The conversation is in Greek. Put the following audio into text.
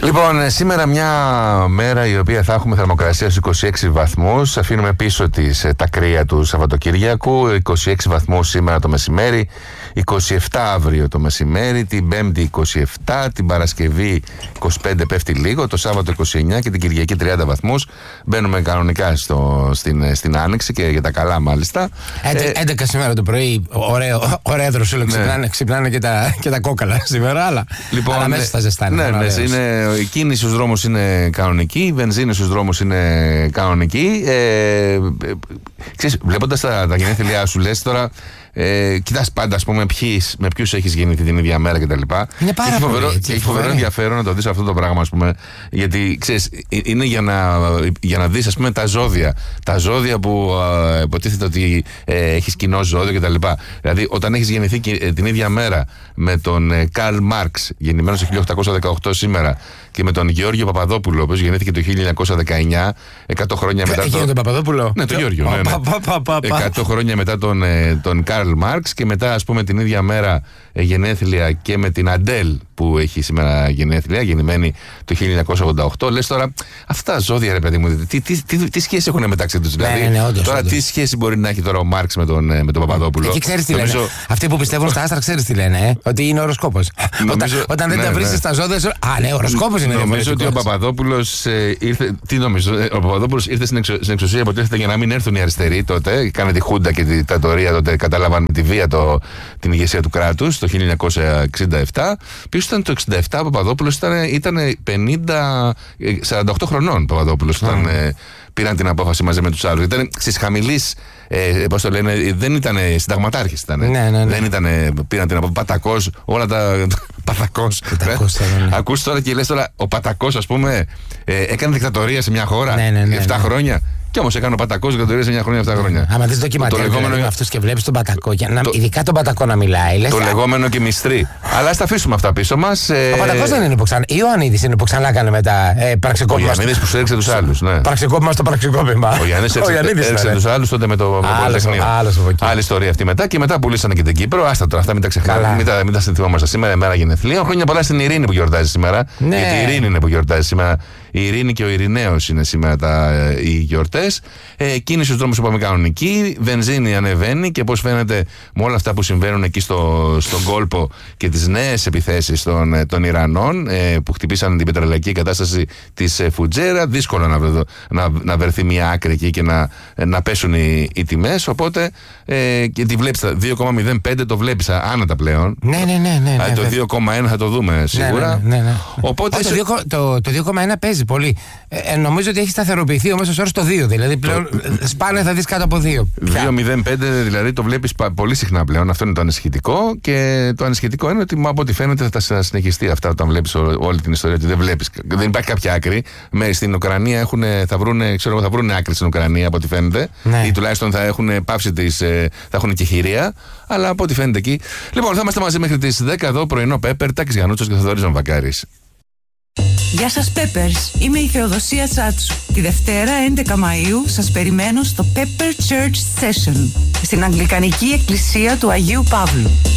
Λοιπόν, σήμερα μια μέρα η οποία θα έχουμε θερμοκρασία στους 26 βαθμούς. Αφήνουμε πίσω τα κρύα του Σαββατοκύριακου. 26 βαθμούς σήμερα το μεσημέρι, 27 αύριο το μεσημέρι, την Πέμπτη 27, την Παρασκευή 25 πέφτει λίγο, το Σάββατο 29 και την Κυριακή 30 βαθμούς. Μπαίνουμε κανονικά στην Άνοιξη και για τα καλά μάλιστα. 11 σήμερα το πρωί, ωραία δροσούλα, ξυπνάνε και τα κόκαλα σήμερα, αλλά μέσα θα ζεστάνε. Η κίνηση στους δρόμους είναι κανονική, η βενζίνη στους δρόμους είναι κανονική. Ξέρεις, βλέποντας τα γενέθλιά σου, λες τώρα, κοιτάς πάντα, ας πούμε, με ποιους έχεις γεννηθεί την ίδια μέρα κτλ. Είναι πάρα πολύ. Έχει φοβερό ενδιαφέρον να το δεις αυτό το πράγμα, ας πούμε, γιατί ξέρεις, είναι για να δεις, ας πούμε, τα ζώδια. Τα ζώδια που υποτίθεται ότι έχεις κοινό ζώδιο κτλ. Δηλαδή, όταν έχεις γεννηθεί την ίδια μέρα με τον Καρλ Μάρξ, γεννημένος το 1818 σήμερα, και με τον Γεώργιο Παπαδόπουλο, ο οποίος γεννήθηκε το 1919, 100 χρόνια μετά. Τον Παπαδόπουλο? Ναι, τον Γεώργιο. 100 χρόνια μετά τον Καρλ Μάρξ, και μετά, ας πούμε, την ίδια μέρα γενέθλια και με την Αντέλ που έχει σήμερα γενέθλια, γεννημένη το 1988. Λες τώρα, αυτά ζώδια, ρε παιδί μου, τι σχέση έχουν μεταξύ τους? Δηλαδή, τώρα τι σχέση μπορεί να έχει τώρα ο Μάρξ με τον Παπαδόπουλο? Εκεί ξέρεις τι λένε. Αυτοί που πιστεύουν στα άστρα, ξέρεις τι λένε, ότι είναι οροσκόπος. Όταν δεν τα βρίσκεις στα ζώδια σου, ναι, οροσκόπος είναι. Νομίζω ότι ο Παπαδόπουλος ήρθε. Τι νομίζω? Ο Παπαδόπουλος ήρθε στην εξουσία, υποτίθεται, για να μην έρθουν οι αριστεροί τότε. Κάνε τη Χούντα και τη δικτατορία τότε, κατάλαβαν με τη βία την ηγεσία του κράτους το 1967. Ποιος ήταν το 67? Ο Παπαδόπουλος ήταν 48 χρονών. Ο Παπαδόπουλος όταν πήραν την απόφαση μαζί με τους άλλους. Ήταν στις χαμηλής, πώς το λένε, δεν ήταν συνταγματάρχης. Δεν ήταν, πήραν την απόφαση. Πατακός, όλα τα. Πατακός. Ακούς τώρα και λες τώρα, ο Πατακός, ας πούμε, έκανε δικτατορία σε μια χώρα 7 χρόνια. Κι όμως έκανε ο Πατακός δικτατορία σε μια χρόνια 7 χρόνια. Άμα δεις ντοκιμαντέρ με αυτούς και βλέπεις τον Πατακό, ειδικά τον Πατακό να μιλάει. Το λεγόμενο και μυστρή. Αλλά ας τα αφήσουμε αυτά πίσω μας. Ο Πατακός δεν είναι που ξανά. Ιωαννίδης είναι που ξανά έκανε μετά πραξικόπημα. Ο Ιωαννίδης που σου έριξε τους άλλους. Πραξικόπημα στο πραξικόπημα. Ο Ιωαννίδης έριξε τους άλλους τότε με το Πολυτεχνείο. Άλλη ιστορία αυτή μετά. Και μετά πουλήσανε και την Κύπρο. Άστα τώρα, αυτά μην τα ξεχνάμε. Μην τα θυμόμαστε. Σήμερα μέρα γενεθλίων. Χρόνια πολλά στην Ειρήνη που γιορτάζει σήμερα. Γιατί η Ειρήνη είναι που γιορτάζει σήμερα. Η Ειρήνη και ο Ειρηναίος είναι σήμερα οι γιορτές. Κίνηση στους δρόμους, είπαμε, κανονική. Βενζίνη ανεβαίνει, και πώς φαίνεται με όλα αυτά που συμβαίνουν εκεί στον κόλπο και τις νέες επιθέσεις των Ιρανών που χτυπήσαν την πετρελαϊκή κατάσταση της Φουτζέρα, δύσκολο να βρεθεί μια άκρη εκεί και να πέσουν οι τιμές. Οπότε και τη βλέπεις, 2,05 το βλέπεις άνετα πλέον. Ναι. Το 2,1 θα το δούμε σίγουρα. Οπότε το 2,1 παίζει πολύ. Νομίζω ότι έχει σταθεροποιηθεί ο μέσος όρος το 2. Δηλαδή πλέον σπάνια θα δεις κάτω από 2. 2,05 δηλαδή το βλέπεις πολύ συχνά πλέον. Αυτό είναι το ανησυχητικό. Και το ανησυχητικό είναι ότι από ό,τι φαίνεται θα συνεχιστεί αυτά όταν βλέπεις όλη την ιστορία. Ότι δεν υπάρχει κάποια άκρη. Στην Ουκρανία θα βρουν άκρη στην Ουκρανία από ό,τι φαίνεται. Ή τουλάχιστον θα έχουν πάυσει θα έχουν και χειρία. Αλλά από ό,τι φαίνεται εκεί. Λοιπόν, θα είμαστε μαζί μέχρι τις 10 εδώ, πρωινό Πέπερ, Τάκης Γιαννούτσος και Θοδωρής Βακάρης. Γεια σας Peppers, είμαι η Θεοδοσία Τσάτσου. Τη Δευτέρα 11 Μαΐου σας περιμένω στο Pepper Church Session στην Αγγλικανική Εκκλησία του Αγίου Παύλου.